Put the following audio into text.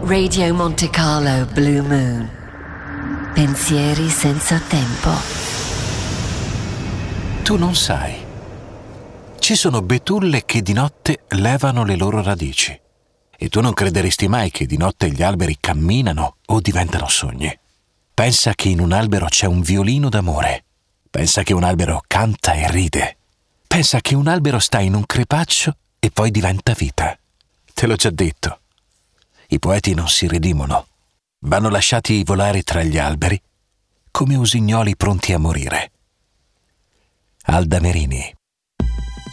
Radio Monte Carlo Blue Moon. Pensieri senza tempo. Tu non sai. Ci sono betulle che di notte levano le loro radici. E tu non crederesti mai che di notte gli alberi camminano o diventano sogni. Pensa che in un albero c'è un violino d'amore. Pensa che un albero canta e ride. Pensa che un albero sta in un crepaccio e poi diventa vita. Te l'ho già detto. I poeti non si redimono. Vanno lasciati volare tra gli alberi come usignoli pronti a morire. Alda Merini.